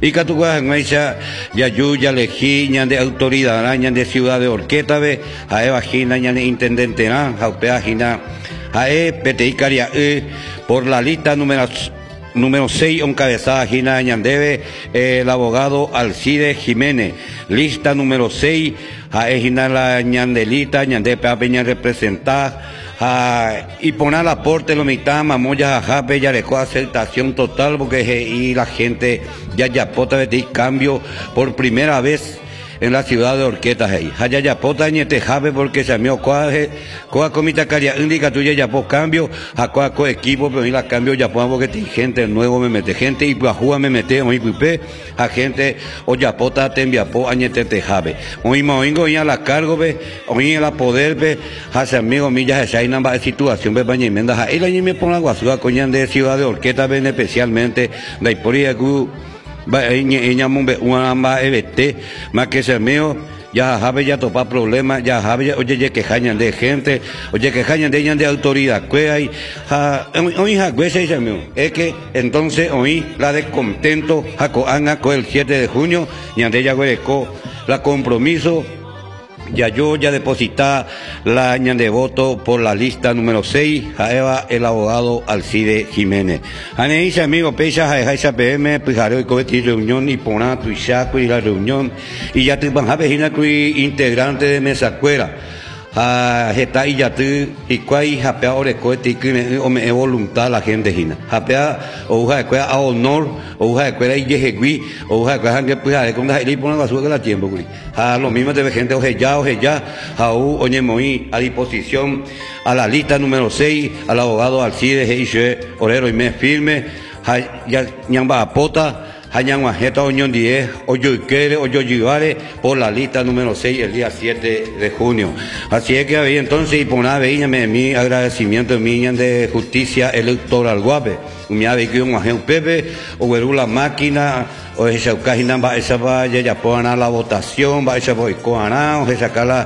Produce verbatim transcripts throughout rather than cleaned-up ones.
Y Catuguas, Mecha, Yayu, Yalejí, ñande autoridad, ñande ciudad de Orquétabe, Jae Vagina, ñande intendente, Jaupea Gina, Jae, Petei Caria, por la lista número Número seis, encabezada Gina Ñandeve, el abogado Alcide Jiménez. Lista número seis, Jae Gina la Ñandelita, Ñande Peña representada. Y poner la aporte lo mitad, mamoya, jajape, ya dejó aceptación total, porque y la gente ya ya pota de cambio por primera vez en la ciudad de Orquetas ahí. Haya ya pota ñete jape porque se me ocuaje, coa comita caria indica tuya ya po cambio, a coa co equipo, pero y la cambio ya po porque te gente nuevo me mete gente y pues me mete hoy pipe, a gente o ya pota te envía po añete te jape. Hoy moingo y a la cargo ve, hoy en la poder ve, hace amigo millas esa inamba situación ve baña menda, ahí la ñe me pone la guasúa coñan de ciudad de Orquetas ven especialmente la historia que ella mumbe una más evete más que se mío ya sabe ya topa problemas ya sabe oye ya que jañan de gente oye que jañan de ella de autoridad que hay hoy ja es que entonces hoy la descontento jaco anga con el siete de junio y ande ya hueco la compromiso ya yo ya deposita la aña de voto por la lista número seis, Jaeva el abogado Alcide Jiménez. Aneisa amigo pecha jaeja P M pijareo y coheti reunión y poná tu chaco y la reunión y ya te van a vejina tu integrante de mesa cuera. Ah, está y ya tú y cuál japea ore coheti que o me voluntad la gente gina. Japea o uja de a honor o uja de cuera y yejegui o uja de cuera que pijare con la y ponen basura que la tiempo güey. A lo mismo de gente oje ya oje ya a u oñe moí a disposición a la lista número seis al abogado Alcide Heiche Orero y me firme ya ñamba apota Hayan Majeta Oñón diez, Oyoiquere, Oyoyivare, por la lista número seis el día siete de junio. Así es que había entonces, y por una vez, mi agradecimiento mi de justicia electoral guape. Mi ave que un agente Pepe, o la máquina, o esa página va esa vaya, ya puedan la votación, va esa boicoana, o esa cala,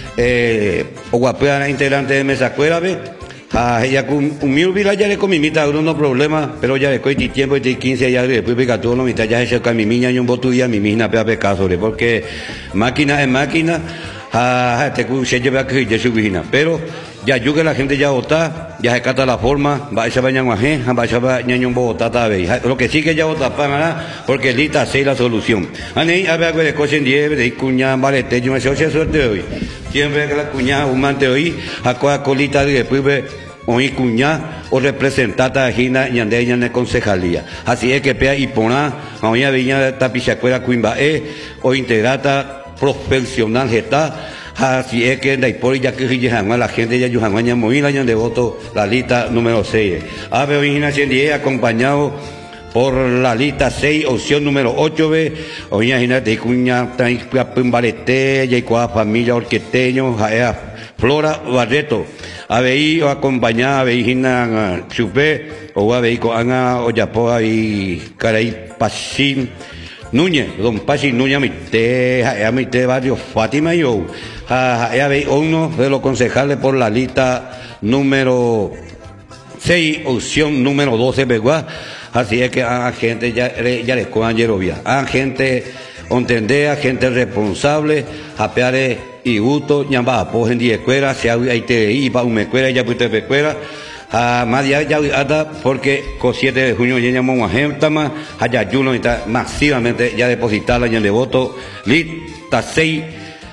eh, o guapea integrante de mesa cuera, ve. Ah, ella con un mil vila ya le con mi mitad no problema, pero ya le coiti tiempo y quince ya después pega todo lo mitad ya se con mi niña y un voto día mi mina pea pecado sobre porque máquina es máquina, ah, te se lleva que ya su vigina, pero ya yo que la gente ya vota, ya se cata la forma, va a esa baña guaje, va a esa baña un vota tabe, lo que sí que ya vota para porque lista seis la solución. Ani a ver que cochen diez de cuña vale te yo me soy suerte hoy. Siempre que la cuña un mante hoy, a coa colita de después hoy cuña o representata de Gina y ande en la concejalía. Así es que pea y pona, hoy a viña tapichacuera cuimba e o integrata profesional gesta. Así es que por ya que la gente ya yujanguaña muy año de voto la lista número seis. A ver hoy Gina acompañado por la lista seis, opción número ocho, ve, hoy Gina de cuña pimbalete, y cuá familia orqueteño, jaea Flora Barreto. Habéis o acompañado, habéis Gina Chupé, o habéis con Ana Oyapoa y Caray Pachín Núñez, don Pachín Núñez, mi te, a mi te barrio Fátima y yo. Habéis uno de los concejales por la lista número seis, opción número doce, ¿verdad? Así es que a gente ya, ya les cojan yerovia. A gente entender, a gente responsable, a peare y gusto, ñamba apoyen de escuela, se hay te iba una escuela, ya puede escuela. A más ya ya hasta porque con siete de junio ya llamamos a gente más, allá yuno está masivamente ya depositar el año de voto, lista seis,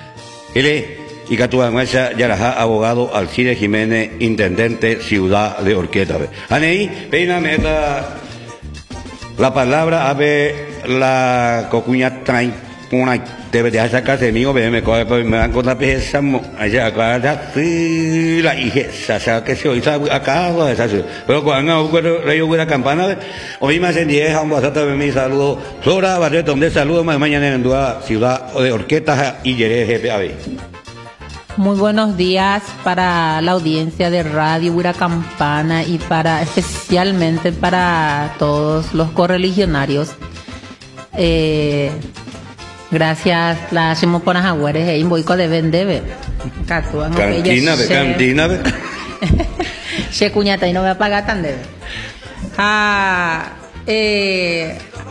ele y Catúa Mesa Yaraja, abogado Alcide Jiménez, intendente ciudad de Orqueta. Aneí, peíname esta la palabra, a ver, la cocuña trae una, debe de sacarse mío, me coge, me dan con la pieza, allá, acá, sí, la hija, esa, que se oiga acá, pero cuando yo voy a la campana, hoy me hacen diez, vamos a hacer mi saludo, Flora Barreto, donde saludo más mañana en la ciudad de Orqueta y Yeré, G P A B. Muy buenos días para la audiencia de Radio Huira Campana y para especialmente para todos los correligionarios. Eh, gracias la Shimo Ponajagueres e Inboico de Vendebe. Cantina, de cantina. Che cuñata y no me apaga tan debe. Ah, eh,